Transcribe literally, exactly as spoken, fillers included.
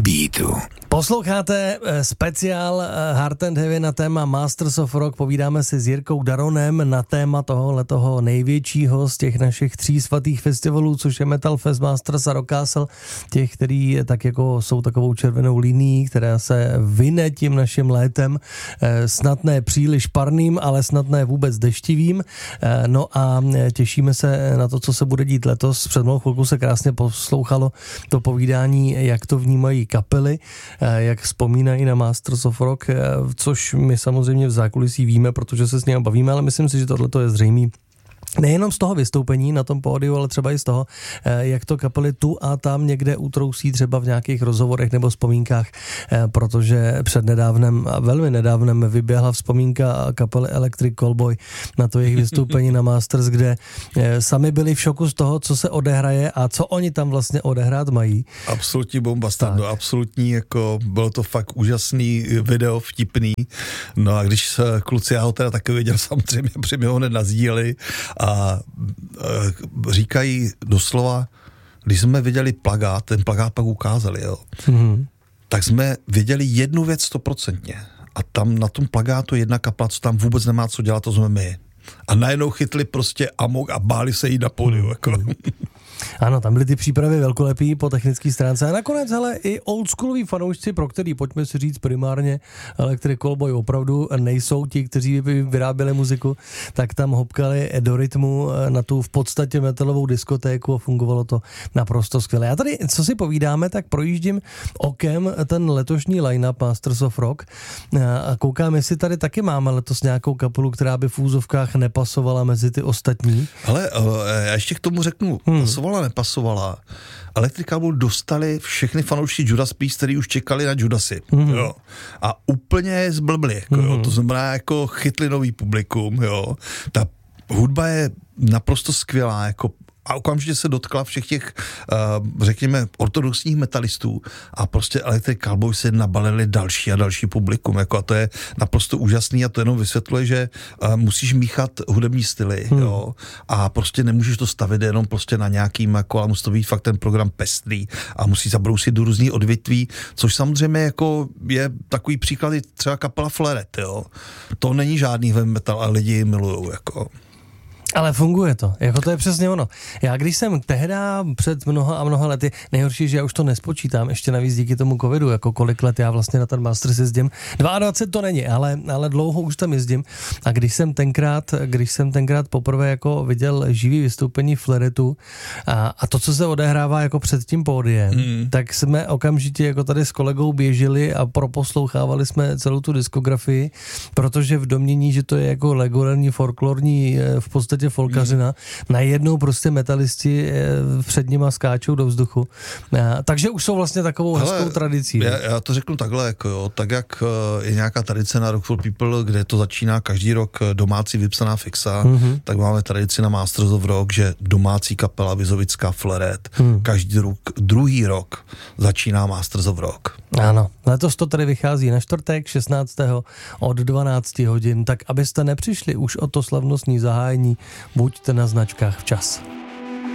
Beatu. Posloucháte speciál Hard and Heavy na téma Masters of Rock. Povídáme si s Jirkou Daronem na téma tohohletoho největšího z těch našich tří svatých festivalů, což je Metal Fest, Masters a Rock Castle. Těch, který tak jako jsou takovou červenou linií, která se vyne tím naším létem. Snad ne příliš parným, ale snad ne vůbec deštivým. No a těšíme se na to, co se bude dít letos. Před mnou chvilku se krásně poslouchalo to povídání, jak to vnímají kapely, jak vzpomínají na Masters of Rock, což my samozřejmě v zákulisí víme, protože se s nimi bavíme, ale myslím si, že tohle je zřejmý. Nejenom z toho vystoupení na tom pódiu, ale třeba i z toho, jak to kapely tu a tam někde utrousí třeba v nějakých rozhovorech nebo vzpomínkách, protože před nedávnem, velmi nedávnem vyběhla vzpomínka kapely Electric Callboy na to jejich vystoupení na Masters, kde sami byli v šoku z toho, co se odehraje a co oni tam vlastně odehrát mají. Absolutní bomba, no absolutní, jako bylo to fakt úžasný video, vtipný. No a když se kluci, já ho teda taky viděl samozřejmě, při mě ho hned nazdíleli a e, říkají doslova, když jsme viděli plagát, ten plagát pak ukázali, jo, mm-hmm. tak jsme viděli jednu věc stoprocentně. A tam na tom plagátu jedna kapela, co tam vůbec nemá co dělat, to jsme my. A najednou chytli prostě amok a báli se jít na pódiu, jako. Ano, tam byly ty přípravy velkolepý po technické stránce a nakonec, hele, i oldschoolový fanoušci, pro který, pojďme si říct primárně, Electric Callboy opravdu nejsou ti, kteří by vyráběli muziku, tak tam hopkali do rytmu na tu v podstatě metalovou diskotéku a fungovalo to naprosto skvěle. Já tady, co si povídáme, tak projíždím okem ten letošní line-up Masters of Rock a koukám, jestli tady taky máme letos nějakou kapelu, která by v úzovkách nepasovala mezi ty ostatní. Ale já ještě k tomu řeknu, hmm. pasovala, nepasovala. Electric Callboy dostali všechny fanoušci Judas Priest, který už čekali na Judasy. Mm-hmm. Jo. A úplně je zblbli. Jako, mm-hmm. jo. To znamená, jako chytli nový publikum. Jo. Ta hudba je naprosto skvělá, jako a okamžitě se dotkla všech těch, uh, řekněme, ortodoxních metalistů a prostě Electric Callboy se nabalili další a další publikum, jako a to je naprosto úžasný a to jenom vysvětluje, že uh, musíš míchat hudební styly, hmm. jo, a prostě nemůžeš to stavit jenom prostě na nějakým, jako, ale musí to být fakt ten program pestrý a musí zabrousit do různých odvětví, což samozřejmě jako je takový příklad třeba kapela Flaret, jo. To není žádný heavy metal a lidi milujou, jako. Ale funguje to, jako to je přesně ono. Já když jsem tehda před mnoha a mnoha lety, nejhorší, že já už to nespočítám, ještě navíc díky tomu covidu, jako kolik let já vlastně na ten Masters jezdím. dvacet dva to není, ale, ale dlouho už tam jezdím. A když jsem tenkrát, když jsem tenkrát poprvé jako viděl živý vystoupení Flaretu a, a to, co se odehrává jako před tím pódiem, mm. tak jsme okamžitě jako tady s kolegou běželi a proposlouchávali jsme celou tu diskografii, protože v domnění, že to je jako legendární folklorní v podstatě folkařina, mm. najednou prostě metalisti před nima skáčou do vzduchu. Takže už jsou vlastně takovou hele, hezkou tradicí. Já, já to řeknu takhle, jako jo, tak jak je nějaká tradice na Rock for People, kde to začíná každý rok domácí vypsaná fixa, mm-hmm. tak máme tradici na Masters of Rock, že domácí kapela Vizovická Flaret mm. každý rok, druhý rok začíná Masters of Rock. Ano, letos to tady vychází na čtvrtek šestnáctého od dvanácti hodin, tak abyste nepřišli už o to slavnostní zahájení, buďte na značkách včas.